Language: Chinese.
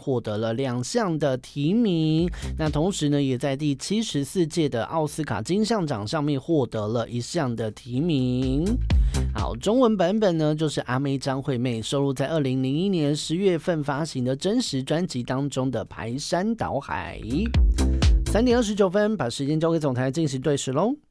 获得了2项的提名，那同时呢也在第74届的奥斯卡金像奖上面获得了1项的提名。好，中文版本呢就是阿妹张惠妹收录在2001年10月份发行的真实专辑当中的排山倒海。3点29分，把时间交给总台进行对时喽。